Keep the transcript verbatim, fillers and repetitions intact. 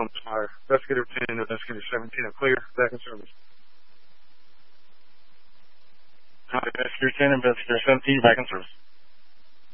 on fire. Investigator ten, Investigator seventeen, are clear. Back in service. Investigator ten, Investigator seventeen, back in service.